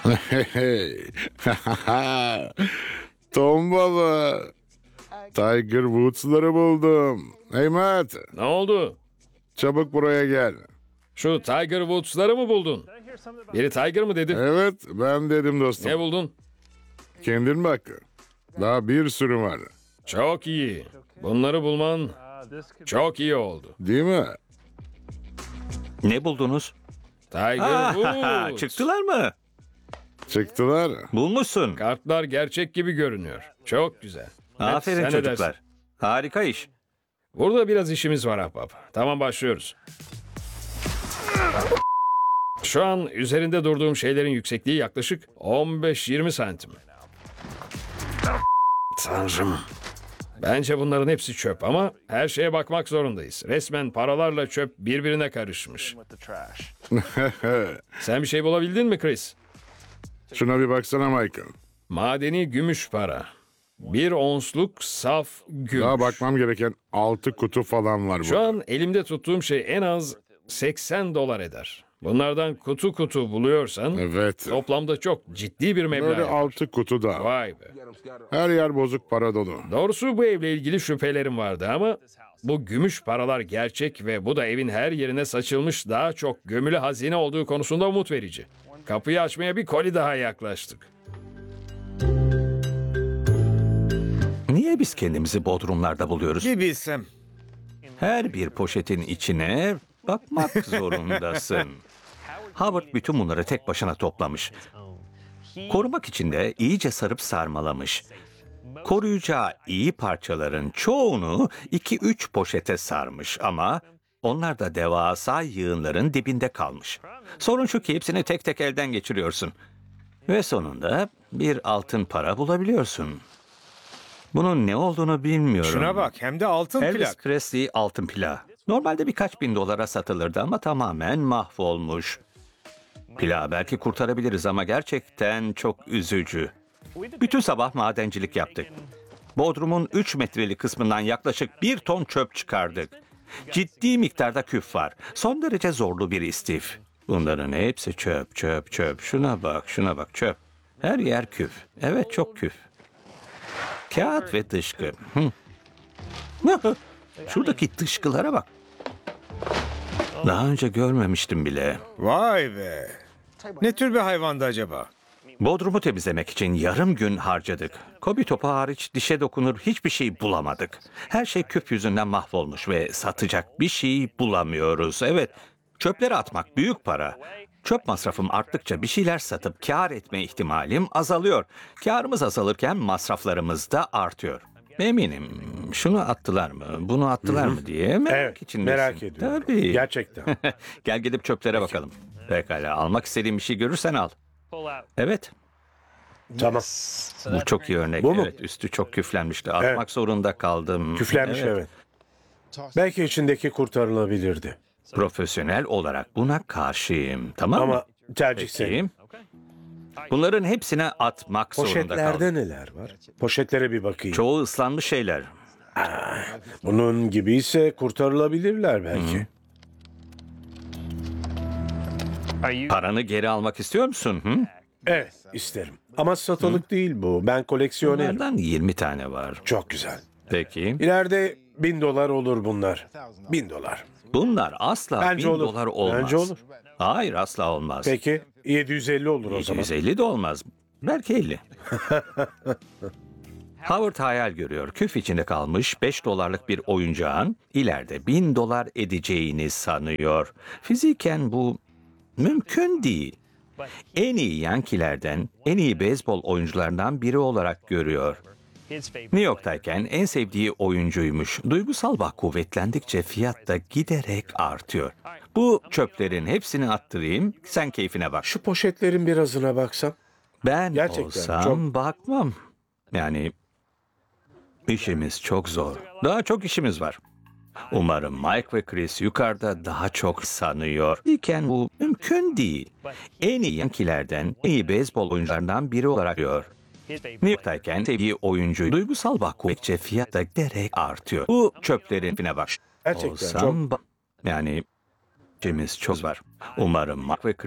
Hey. Ton balığı. Tiger Woods'ları buldum. Hey Matt, Ne oldu? çabuk buraya gel. Şu Tiger Woods'ları mı buldun? Biri Tiger mı dedi? Evet, ben dedim dostum. Ne buldun? Kendin bak. Daha bir sürü var. Çok iyi. Bunları bulman çok iyi oldu. Değil mi? Ne buldunuz? Tiger Woods. Çıktılar mı? Çıktılar. Bulmuşsun. Kartlar gerçek gibi görünüyor. Çok güzel. Aferin Sen ne çocuklar. dersin? Harika iş. Burada biraz işimiz var ahbap. Tamam, başlıyoruz. Şu an üzerinde durduğum şeylerin yüksekliği yaklaşık 15-20 santim. Tanrım. Bence bunların hepsi çöp ama her şeye bakmak zorundayız. Resmen paralarla çöp birbirine karışmış. Sen bir şey bulabildin mi Chris? Şuna bir baksana Michael. Madeni gümüş para. 1 onsluk saf gümüş. Daha bakmam gereken 6 kutu falan var Şu burada. an elimde tuttuğum şey en az 80 dolar eder. Bunlardan kutu kutu buluyorsan Evet. toplamda çok ciddi bir meblağ Böyle yapar. 6 kutu daha. Vay be. Her yer bozuk para dolu. Doğrusu bu evle ilgili şüphelerim vardı ama bu gümüş paralar gerçek ve bu da evin her yerine saçılmış daha çok gömülü hazine olduğu konusunda umut verici. Kapıyı açmaya bir koli daha yaklaştık. Niye biz kendimizi bodrumlarda buluyoruz? Bir bilsem. Her bir poşetin içine bakmak zorundasın. Howard bütün bunları tek başına toplamış. Korumak için de iyice sarıp sarmalamış. Koruyacağı iyi parçaların çoğunu 2-3 poşete sarmış ama onlar da devasa yığınların dibinde kalmış. Sorun şu ki hepsini tek tek elden geçiriyorsun. Ve sonunda bir altın para bulabiliyorsun. Bunun ne olduğunu bilmiyorum. Şuna bak, hem de altın Elvis plak. Presley altın plağı. Normalde birkaç bin dolara satılırdı ama tamamen mahvolmuş. Plağı belki kurtarabiliriz ama gerçekten çok üzücü. Bütün sabah madencilik yaptık. Bodrumun 3 metrelik kısmından yaklaşık 1 ton çöp çıkardık. Ciddi miktarda küf var. Son derece zorlu bir istif. Bunların hepsi çöp, çöp, çöp. Şuna bak, şuna bak, çöp. Her yer küf. Evet, çok küf. Kağıt ve dışkı. Şuradaki dışkılara bak. Daha önce görmemiştim bile. Vay be. Ne tür bir hayvandı acaba? Bodrumu temizlemek için yarım gün harcadık. Kobi topu hariç dişe dokunur hiçbir şey bulamadık. Her şey küf yüzünden mahvolmuş ve satacak bir şey bulamıyoruz. Evet, çöpleri atmak büyük para. Çöp masrafım arttıkça bir şeyler satıp kâr etme ihtimalim azalıyor. Kârımız azalırken masraflarımız da artıyor. Eminim şunu attılar mı, bunu attılar mı diye merak Evet, içindesin. merak ediyorum. Tabii. Gerçekten. Gel gidip çöplere bakalım. Pekala, almak istediğin bir şey görürsen al. Evet, Tamam. bu çok iyi örnek. Bu mu? Evet, üstü çok küflenmişti. Atmak Evet. zorunda kaldım. Küflenmiş evet. Belki içindeki kurtarılabilirdi. Profesyonel olarak buna karşıyım. Tamam mı? Ama tercih senin. Peki. Bunların hepsine atmak zorunda Poşetlerde kaldım. neler var? Poşetlere bir bakayım. Çoğu ıslanmış şeyler. Bunun gibiyse kurtarılabilirler belki. Paranı geri almak istiyor musun? Hı? Evet, isterim. Ama satılık değil bu. Ben koleksiyonerim. Bunlardan 20 tane var. Çok güzel. Peki. İleride $1000 olur bunlar. $1000. Bunlar asla Bence 1000 olur. dolar olmaz. Bence olur. Hayır, asla olmaz. Peki 750 olur o zaman. 750 de olmaz. Belki 50. Howard hayal görüyor. Küf içinde kalmış 5 dolarlık bir oyuncağın ileride 1000 dolar edeceğini sanıyor. Fiziken bu mümkün değil. En iyi Yankee'lerden, en iyi beyzbol oyuncularından biri olarak görüyor. New York'tayken en sevdiği oyuncuymuş. Duygusal bağ kuvvetlendikçe fiyat da giderek artıyor. Bu çöplerin hepsini attırayım, sen keyfine bak. Şu poşetlerin birazına baksam. Ben Gerçekten olsam çok- bakmam. Yani işimiz çok zor. Daha çok işimiz var. Umarım Mike ve Chris yukarıda daha çok sanıyor. İken bu mümkün değil. En iyi Yankee'lerden, en iyi beyzbol oyuncularından biri olarak görüyor. New York'tayken sevdiği oyuncu duygusal bağ kuvvetçe fiyat da giderek artıyor. Bu çöplerin fine bak. Gerçekten Olsam yani işimiz çok var. Umarım Mike ve Chris